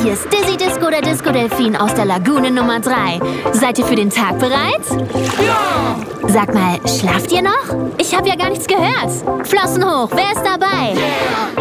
Hier ist Dizzy Disco, der Disco-Delfin aus der Lagune Nummer 3. Seid ihr für den Tag bereit? Ja! Sag mal, schlaft ihr noch? Ich habe ja gar nichts gehört. Flossen hoch, wer ist dabei? Yeah!